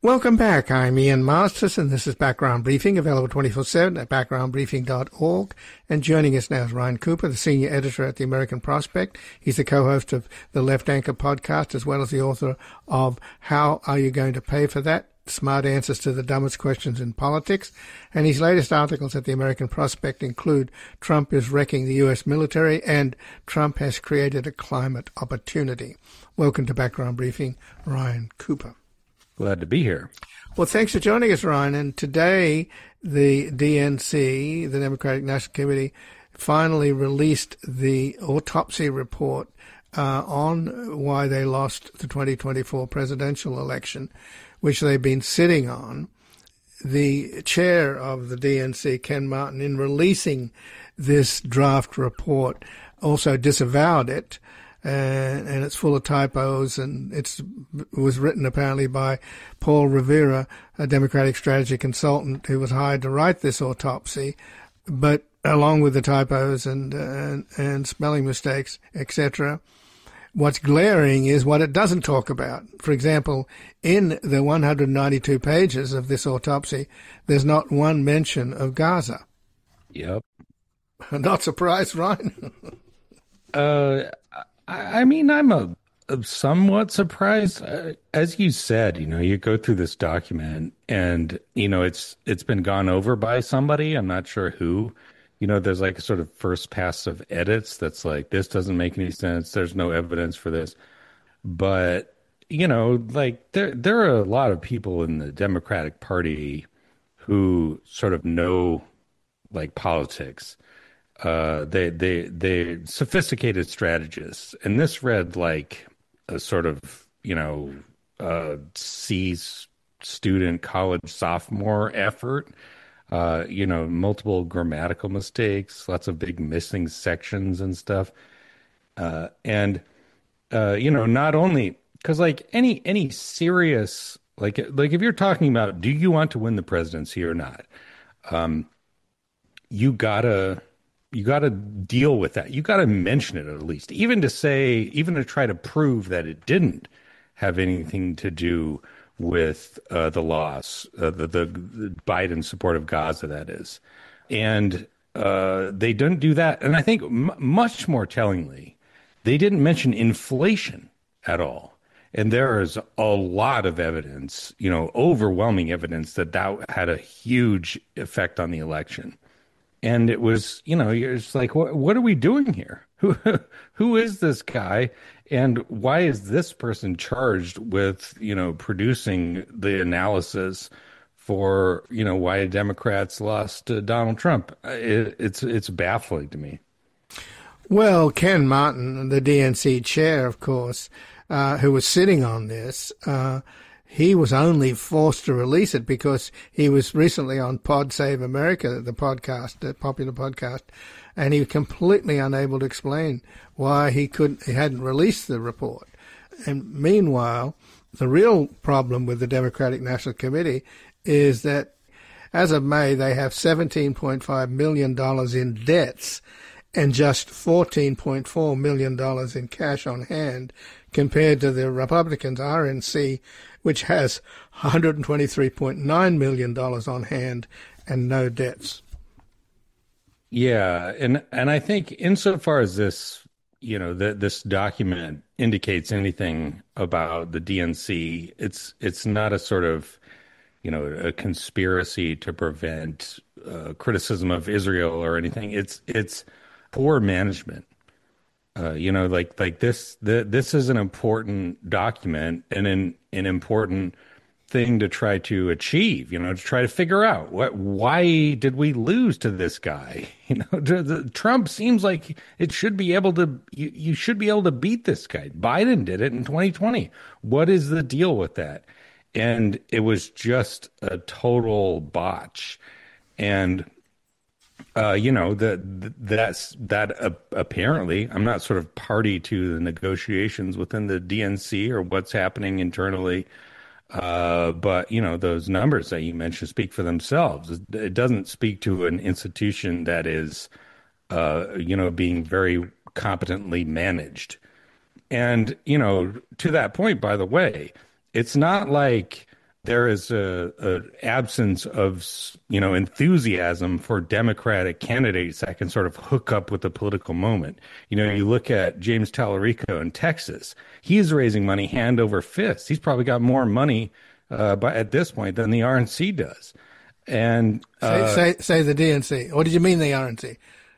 Welcome back. I'm Ian Masters, and this is Background Briefing, available 24/7 at backgroundbriefing.org. And joining us now is Ryan Cooper, the senior editor at the American Prospect. He's the co-host of the Left Anchor podcast, as well as the author of How Are You Going to Pay for That? Smart Answers to the Dumbest Questions in Politics. And his latest articles at the American Prospect include Trump is wrecking the U.S. military and Trump has created a climate opportunity. Welcome to Background Briefing, Ryan Cooper. Glad to be here. Well, thanks for joining us, Ryan. And today, the DNC, the Democratic National Committee, finally released the autopsy report on why they lost the 2024 presidential election, which they've been sitting on. The chair of the DNC, Ken Martin, in releasing this draft report, also disavowed it. And it's full of typos, and it was written apparently by Paul Rivera, a Democratic strategy consultant who was hired to write this autopsy, but along with the typos and spelling mistakes, etc. What's glaring is what it doesn't talk about. For example, in the 192 pages of this autopsy, there's not one mention of Gaza. Yep. Not surprised, Ryan? I mean, I'm somewhat surprised. As you said, you go through this document and, it's been gone over by somebody. I'm not sure who. There's like a sort of first pass of edits that's like, this doesn't make any sense. There's no evidence for this. But, like there are a lot of people in the Democratic Party who sort of know like politics. They sophisticated strategists, and this read like a sort of C student college sophomore effort. Multiple grammatical mistakes, lots of big missing sections and stuff, and not only because like any serious like if you're talking about do you want to win the presidency or not, you gotta deal with that. You gotta mention it at least, even to try to prove that it didn't have anything to do with the loss, the Biden support of Gaza, that is. And they didn't do that. And I think much more tellingly, they didn't mention inflation at all. And there is a lot of evidence, overwhelming evidence that had a huge effect on the election. And it was, you're just like, what are we doing here? Who is this guy? And why is this person charged with, producing the analysis for, why Democrats lost Donald Trump? It's baffling to me. Well, Ken Martin, the DNC chair, of course, who was sitting on this, he was only forced to release it because he was recently on Pod Save America, the popular podcast, and he was completely unable to explain why he hadn't released the report. And meanwhile, the real problem with the Democratic National Committee is that as of May, they have $17.5 million in debts and just $14.4 million in cash on hand, compared to the Republicans' RNC, which has $123.9 million on hand and no debts. Yeah, and I think insofar as this, this document indicates anything about the DNC, it's not a sort of, a conspiracy to prevent criticism of Israel or anything. It's poor management. Like this is an important document and an important thing to try to achieve, to try to figure out why did we lose to this guy? Trump seems like it should be able to, you should be able to beat this guy. Biden did it in 2020. What is the deal with that? And it was just a total botch. And apparently, I'm not sort of party to the negotiations within the DNC or what's happening internally, but those numbers that you mentioned speak for themselves. It doesn't speak to an institution that is, being very competently managed. And to that point, by the way, it's not like there is a absence of, enthusiasm for Democratic candidates that can sort of hook up with the political moment. You look at James Tallarico in Texas. He's raising money hand over fist. He's probably got more money at this point than the RNC does. And say the DNC. Or did you mean the RNC?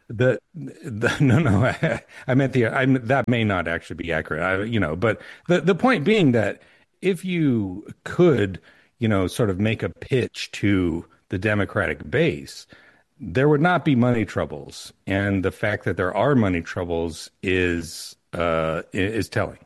No, I meant that may not actually be accurate. But the point being that if you could, sort of make a pitch to the Democratic base, there would not be money troubles, and the fact that there are money troubles is telling.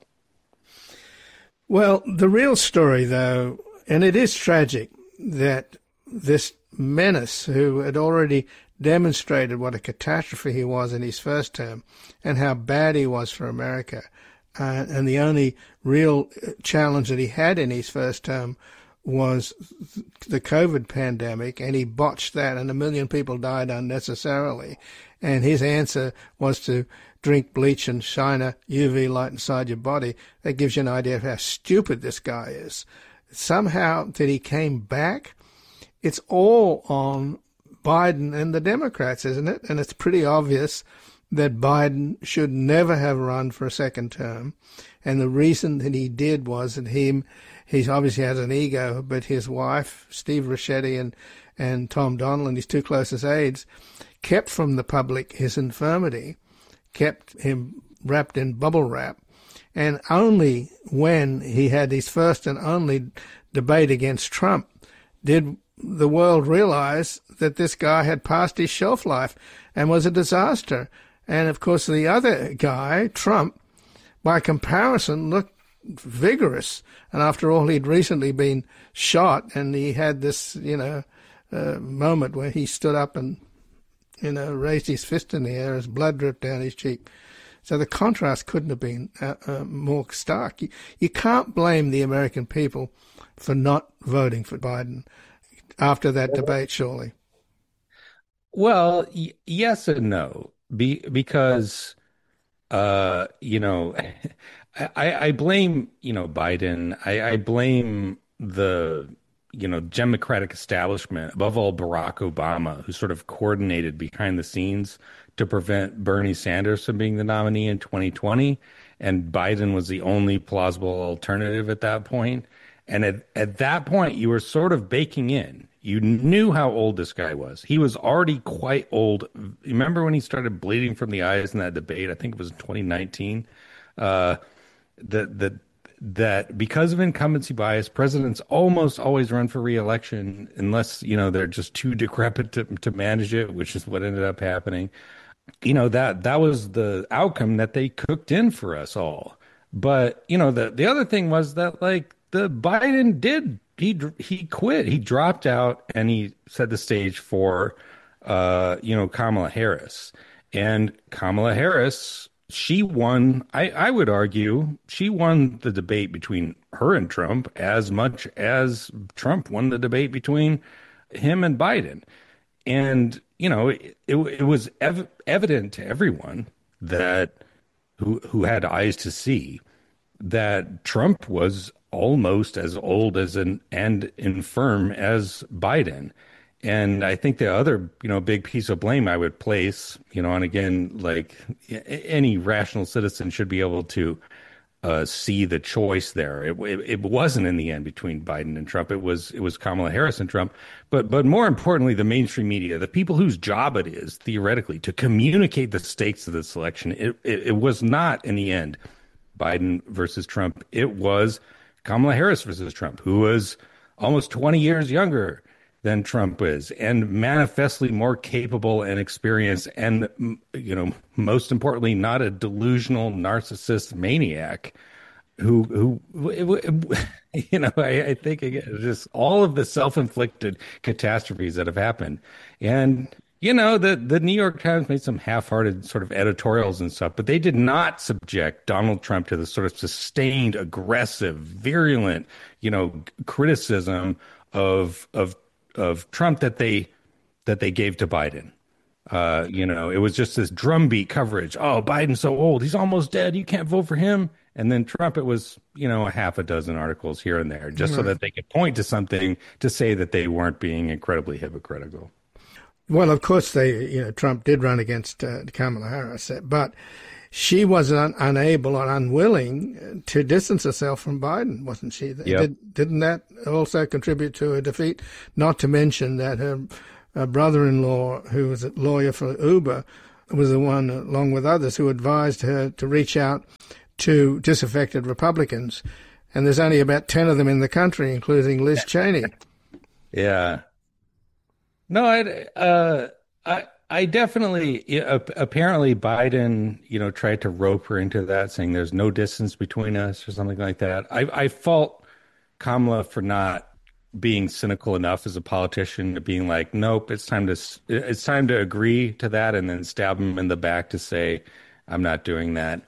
Well, the real story, though, and it is tragic that this menace, who had already demonstrated what a catastrophe he was in his first term and how bad he was for America, and the only real challenge that he had in his first term was the COVID pandemic, and he botched that, and 1 million people died unnecessarily. And his answer was to drink bleach and shine a UV light inside your body. That gives you an idea of how stupid this guy is. Somehow that he came back, it's all on Biden and the Democrats, isn't it? And it's pretty obvious that Biden should never have run for a second term. And the reason that he did was that he obviously has an ego, but his wife, Steve Ricchetti, and Tom Donilon, his two closest aides, kept from the public his infirmity, kept him wrapped in bubble wrap. And only when he had his first and only debate against Trump did the world realize that this guy had passed his shelf life and was a disaster. And, of course, the other guy, Trump, by comparison, looked vigorous. And after all, he'd recently been shot, and he had this, moment where he stood up and, raised his fist in the air as blood dripped down his cheek. So the contrast couldn't have been more stark. You can't blame the American people for not voting for Biden after that debate, surely. Well, yes and no, because I blame Biden. I blame the Democratic establishment, above all Barack Obama, who sort of coordinated behind the scenes to prevent Bernie Sanders from being the nominee in 2020, and Biden was the only plausible alternative at that point. And at that point, you were sort of baking in. You knew how old this guy was. He was already quite old. Remember when he started bleeding from the eyes in that debate? I think it was in 2019. That because of incumbency bias, presidents almost always run for re-election unless, they're just too decrepit to manage it, which is what ended up happening. That was the outcome that they cooked in for us all. But, the other thing was that, like, the Biden did, he quit. He dropped out and he set the stage for, Kamala Harris. And Kamala Harris, she won, I would argue, she won the debate between her and Trump as much as Trump won the debate between him and Biden. And, it was evident to everyone that who had eyes to see that Trump was almost as old and infirm as Biden. And I think the other, big piece of blame I would place, and again, like any rational citizen should be able to see the choice there. It wasn't in the end between Biden and Trump. It was Kamala Harris and Trump. But more importantly, the mainstream media, the people whose job it is theoretically to communicate the stakes of this election, it was not in the end Biden versus Trump. It was Kamala Harris versus Trump, who was almost 20 years younger than Trump is, and manifestly more capable and experienced, and most importantly, not a delusional narcissist maniac who I think again, just all of the self-inflicted catastrophes that have happened. And the New York Times made some half-hearted sort of editorials and stuff, but they did not subject Donald Trump to the sort of sustained, aggressive, virulent, criticism of Trump that they gave to Biden. It was just this drumbeat coverage. Oh, Biden's so old. He's almost dead. You can't vote for him. And then Trump, it was, a half a dozen articles here and there, just so Right. that they could point to something to say that they weren't being incredibly hypocritical. Well, of course, Trump did run against Kamala Harris, but she was unable or unwilling to distance herself from Biden, wasn't she? Yep. Didn't that also contribute to her defeat? Not to mention that her brother-in-law, who was a lawyer for Uber, was the one, along with others, who advised her to reach out to disaffected Republicans. And there's only about 10 of them in the country, including Liz Cheney. Yeah. No, I definitely, apparently Biden, tried to rope her into that, saying there's no distance between us or something like that. I fault Kamala for not being cynical enough as a politician to being like, nope, it's time to agree to that, and then stab him in the back to say, I'm not doing that.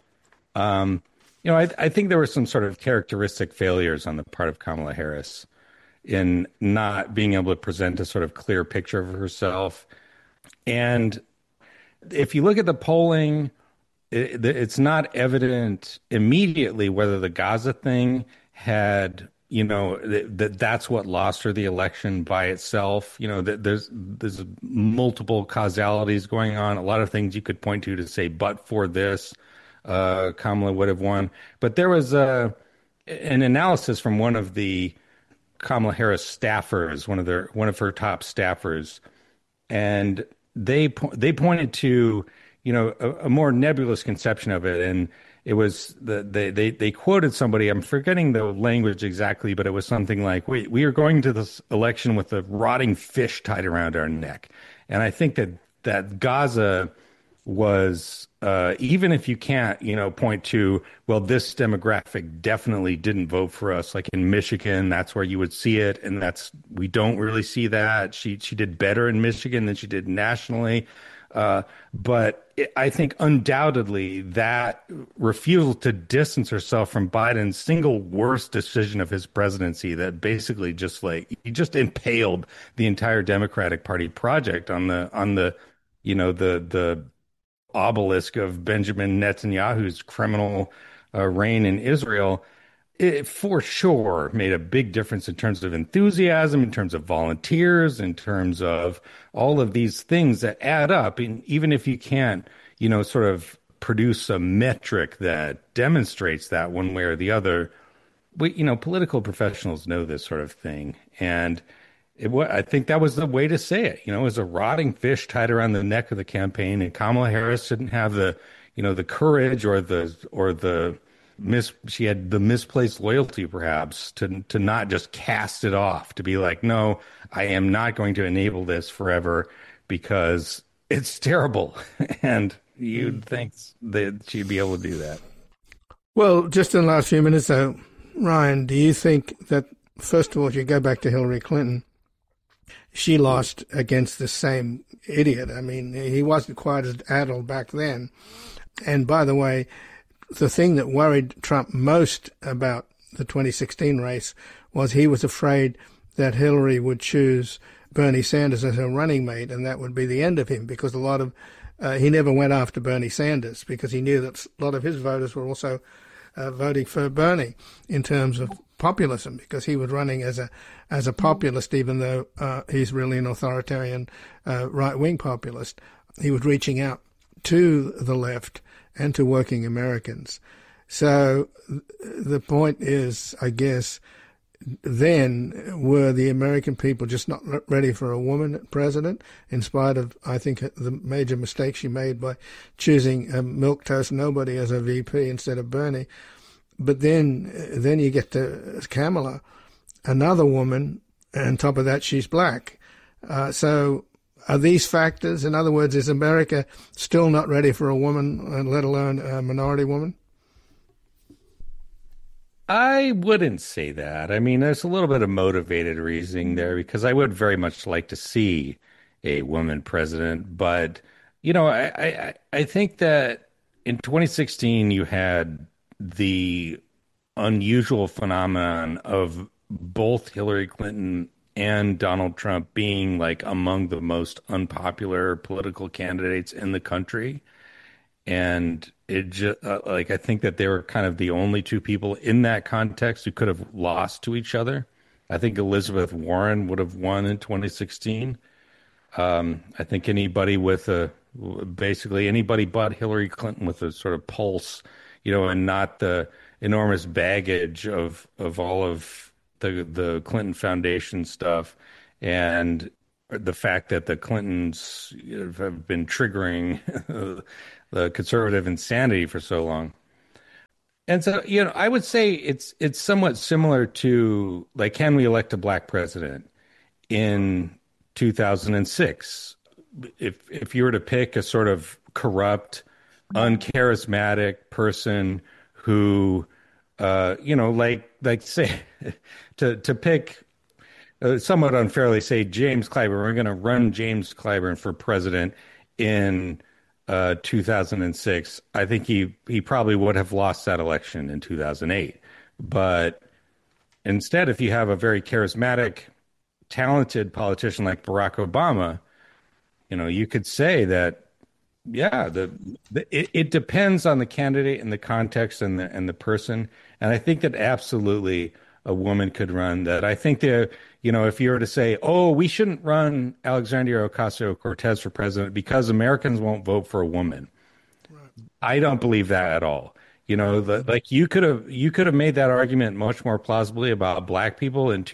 I think there were some sort of characteristic failures on the part of Kamala Harris in not being able to present a sort of clear picture of herself. And if you look at the polling, it's not evident immediately whether the Gaza thing had, that's what lost her the election by itself. There's multiple causalities going on, a lot of things you could point to say, but for this, Kamala would have won. But there was an analysis from one of the Kamala Harris staffers, one of her top staffers, and they pointed to a more nebulous conception of it, and it was they quoted somebody. I'm forgetting the language exactly, but it was something like, we are going to this election with a rotting fish tied around our neck," and I think that Gaza was, even if you can't, point to, well, this demographic definitely didn't vote for us, like in Michigan, that's where you would see it. And we don't really see that. She did better in Michigan than she did nationally. I think undoubtedly that refusal to distance herself from Biden's single worst decision of his presidency, that basically he just impaled the entire Democratic Party project on the obelisk of Benjamin Netanyahu's criminal reign in Israel. It for sure made a big difference in terms of enthusiasm, in terms of volunteers, in terms of all of these things that add up. And even if you can't, sort of produce a metric that demonstrates that one way or the other, political professionals know this sort of thing. And I think that was the way to say it. It was a rotting fish tied around the neck of the campaign, and Kamala Harris didn't have the courage she had the misplaced loyalty, perhaps, to not just cast it off, to be like, no, I am not going to enable this forever because it's terrible. And you'd think that she'd be able to do that. Well, just in the last few minutes, though, Ryan, do you think that, first of all, if you go back to Hillary Clinton, she lost against the same idiot? I mean, he wasn't quite as addled back then. And by the way, the thing that worried Trump most about the 2016 race was he was afraid that Hillary would choose Bernie Sanders as her running mate, and that would be the end of him, because he never went after Bernie Sanders because he knew that a lot of his voters were also voting for Bernie in terms of populism, because he was running as a populist, even though he's really an authoritarian right-wing populist. He was reaching out to the left and to working Americans. So the point is, I guess, then, were the American people just not ready for a woman president, in spite of, I think, the major mistake she made by choosing a milquetoast nobody as a VP instead of Bernie? But then you get to Kamala, another woman, and on top of that, she's black. So are these factors? In other words, is America still not ready for a woman, let alone a minority woman? I wouldn't say that. I mean, there's a little bit of motivated reasoning there, because I would very much like to see a woman president. But, I think that in 2016, you had the unusual phenomenon of both Hillary Clinton and Donald Trump being like among the most unpopular political candidates in the country. And it just like I think that they were kind of the only two people in that context who could have lost to each other. I think Elizabeth Warren would have won in 2016. I think basically anybody but Hillary Clinton with a sort of pulse, and not the enormous baggage of all of the Clinton Foundation stuff, and the fact that the Clintons have been triggering the conservative insanity for so long. And so, I would say it's somewhat similar to, like, can we elect a black president in 2006? If you were to pick a sort of corrupt, uncharismatic person who, like say, to pick somewhat unfairly, say James Clyburn, we're going to run James Clyburn for president in 2006. I think he probably would have lost that election in 2008. But instead, if you have a very charismatic, talented politician like Barack Obama, you could say that, yeah, it depends on the candidate and the context and the person. And I think that absolutely a woman could run that. I think if you were to say, oh, we shouldn't run Alexandria Ocasio-Cortez for president because Americans won't vote for a woman. Right. I don't believe that at all. Like you could have made that argument much more plausibly about black people in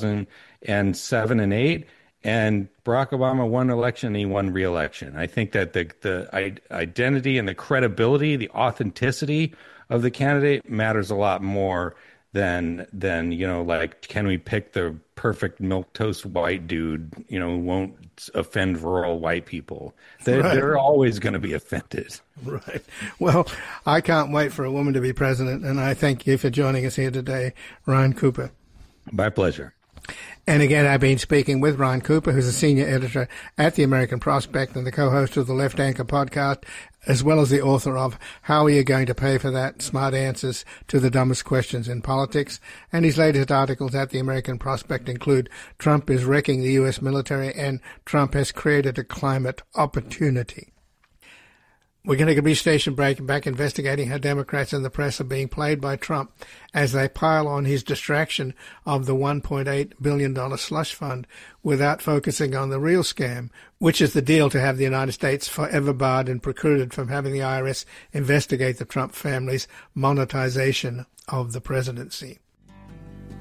2007 and 8, and Barack Obama won election and he won re-election. I think that the identity and the credibility, the authenticity of the candidate matters a lot more than like, can we pick the perfect milquetoast white dude, who won't offend rural white people. They're always going to be offended. Right. Well, I can't wait for a woman to be president, and I thank you for joining us here today, Ryan Cooper. My pleasure. And again, I've been speaking with Ryan Cooper, who's a senior editor at the American Prospect and the co-host of the Left Anchor podcast, as well as the author of How Are You Going to Pay for That? Smart Answers to the Dumbest Questions in Politics. And his latest articles at the American Prospect include Trump is wrecking the U.S. military and Trump has created a climate opportunity. We're going to take a brief station break and back investigating how Democrats and the press are being played by Trump as they pile on his distraction of the $1.8 billion slush fund without focusing on the real scam, which is the deal to have the United States forever barred and precluded from having the IRS investigate the Trump family's monetization of the presidency.